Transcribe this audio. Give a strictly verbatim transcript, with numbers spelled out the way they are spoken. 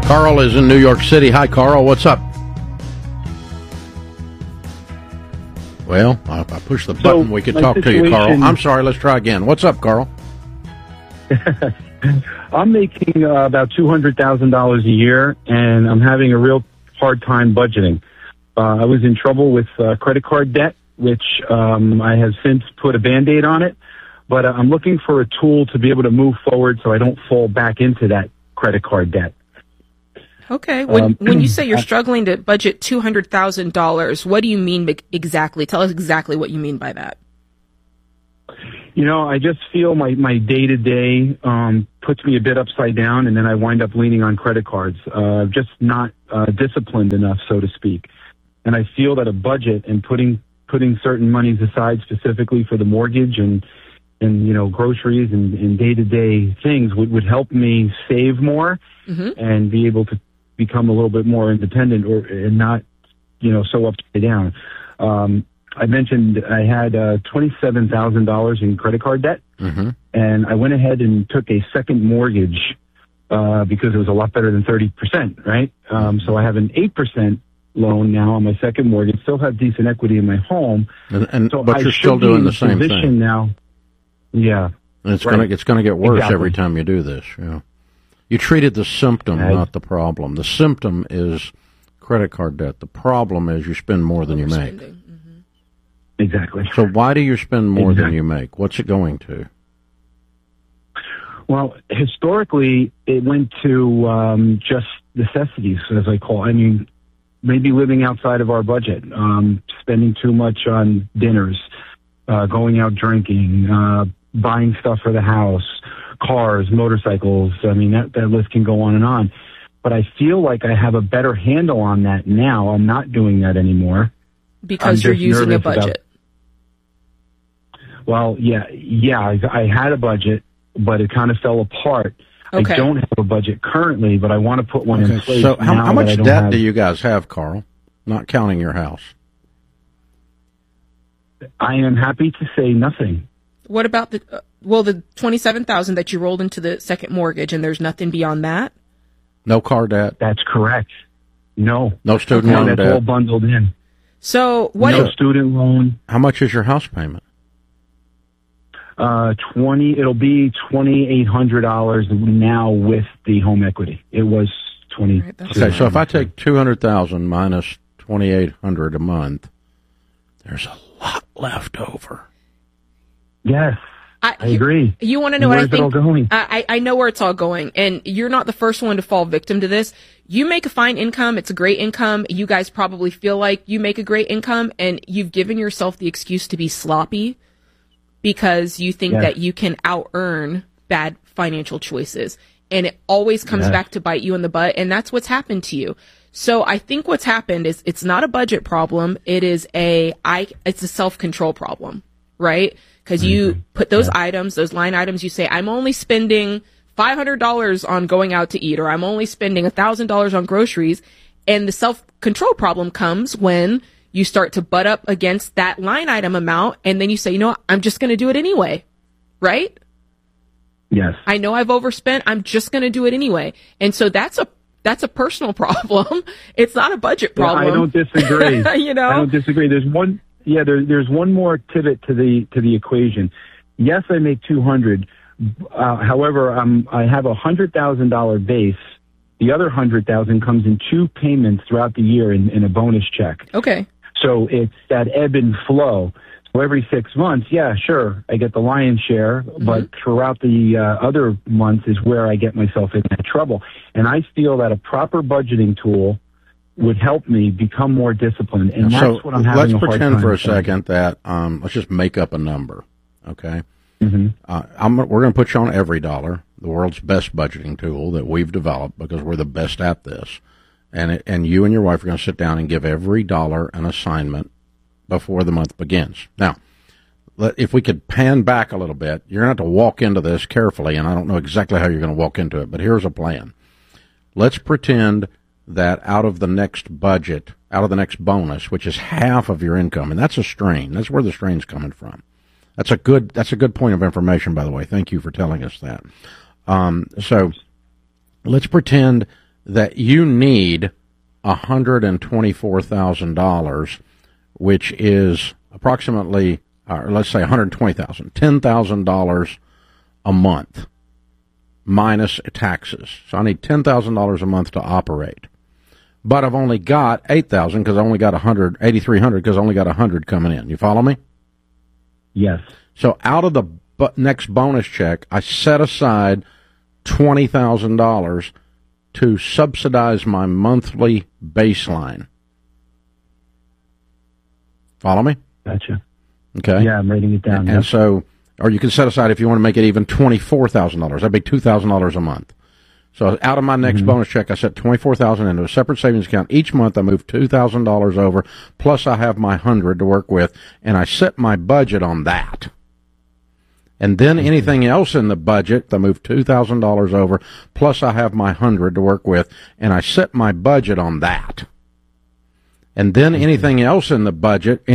Carl is in New York City. Hi, Carl. What's up? Well, I, I pushed the button. So, we could my talk situation... to you, Carl. I'm sorry. Let's try again. What's up, Carl? I'm making uh, about two hundred thousand dollars a year, and I'm having a real hard time budgeting. Uh, I was in trouble with uh, credit card debt, which um, I have since put a Band-Aid on it, but uh, I'm looking for a tool to be able to move forward so I don't fall back into that credit card debt. Okay. When Um, when you say you're struggling to budget two hundred thousand dollars, what do you mean exactly? Tell us exactly what you mean by that. You know, I just feel my, my day-to-day um, puts me a bit upside down, and then I wind up leaning on credit cards. Uh, just not uh, disciplined enough, so to speak. And I feel that a budget and putting putting certain monies aside specifically for the mortgage and, and you know, groceries and, and day-to-day things would, would help me save more mm-hmm. and be able to become a little bit more independent or and not, you know, so upside down. Um, I mentioned I had uh, twenty-seven thousand dollars in credit card debt, mm-hmm. and I went ahead and took a second mortgage uh, because it was a lot better than thirty percent, right? Um, so I have an eight percent loan now on my second mortgage, still have decent equity in my home. And, and so But I you're still doing the same thing. Now. Yeah. And it's right. going to it's gonna get worse exactly. every time you do this. Yeah. You treated the symptom, right. not the problem. The symptom is credit card debt. The problem is you spend more than you make. Exactly. So why do you spend more exactly. than you make? What's it going to? Well, historically, it went to um, just necessities, as I call it. I mean, maybe living outside of our budget, um, spending too much on dinners, uh, going out drinking, uh, buying stuff for the house, cars, motorcycles. I mean, that, that list can go on and on. But I feel like I have a better handle on that now. I'm not doing that anymore. Because you're using a budget. About, well, yeah, yeah, I, I had a budget, but it kind of fell apart. Okay. I don't have a budget currently, but I want to put one okay. in place. So how, how much debt have... do you guys have, Carl? Not counting your house. I am happy to say nothing. What about the, uh, well, the twenty-seven thousand dollars that you rolled into the second mortgage, and there's nothing beyond that? No car debt? That's correct. No. No student no, loan that's debt? all bundled in. So what? No is, student loan. How much is your house payment? Uh, twenty. It'll be twenty eight hundred dollars now with the home equity. It was twenty. Right, okay, so if I take two hundred thousand minus twenty eight hundred a month, there's a lot left over. Yes, I, I agree. You, you want to know Where's what I think? It all going? I, I know where it's all going, and you're not the first one to fall victim to this. You make a fine income. It's a great income. You guys probably feel like you make a great income, and you've given yourself the excuse to be sloppy because you think yes. that you can out-earn bad financial choices. And it always comes yes. back to bite you in the butt, and that's what's happened to you. So I think what's happened is it's not a budget problem. It is a, I, it's a self-control problem, right? Because mm-hmm. you put those yeah. items, those line items, you say, I'm only spending five hundred dollars on going out to eat, or I'm only spending one thousand dollars on groceries. And the self-control problem comes when you start to butt up against that line item amount, and then you say, you know what, I'm just going to do it anyway, right? Yes. I know I've overspent. I'm just going to do it anyway. And so that's a that's a personal problem. It's not a budget problem. Yeah, I don't disagree. you know, I don't disagree. There's one. Yeah, there, there's one more pivot to the to the equation. Yes, I make two hundred. Uh, however, um, I have a hundred thousand dollar base. The other hundred thousand comes in two payments throughout the year in, in a bonus check. Okay. So it's that ebb and flow. So every six months, yeah, sure, I get the lion's share, mm-hmm. but throughout the uh, other months is where I get myself in that trouble. And I feel that a proper budgeting tool would help me become more disciplined. And that's so what I'm having let's a hard pretend time for a with. second that, um, let's just make up a number, okay? Mm-hmm. Uh, I'm, we're going to put you on Every Dollar, the world's best budgeting tool that we've developed because we're the best at this. And it, and you and your wife are going to sit down and give every dollar an assignment before the month begins. Now, let, if we could pan back a little bit, you're going to have to walk into this carefully, and I don't know exactly how you're going to walk into it, but here's a plan. Let's pretend that out of the next budget, out of the next bonus, which is half of your income, and that's a strain. That's where the strain's coming from. That's a good, that's a good point of information, by the way. Thank you for telling us that. Um, so let's pretend that you need one hundred twenty-four thousand dollars, which is approximately, or let's say one hundred twenty thousand dollars, ten thousand dollars a month minus taxes. So I need ten thousand dollars a month to operate. But I've only got eight thousand dollars because I only got one hundred, eighty-three hundred because I only got one hundred coming in. You follow me? Yes. So out of the bu- next bonus check, I set aside twenty thousand dollars to subsidize my monthly baseline. Follow me? Gotcha. Okay. Yeah, I'm writing it down. And, yep. and so, or you can set aside if you want to make it even twenty-four thousand dollars. That'd be two thousand dollars a month. So out of my next mm-hmm. bonus check, I set twenty-four thousand dollars into a separate savings account. Each month I move two thousand dollars over, plus I have my one hundred dollars to work with, and I set my budget on that. And then mm-hmm. anything else in the budget, I move two thousand dollars over, plus I have my one hundred dollars to work with, and I set my budget on that. And then mm-hmm. anything else in the budget,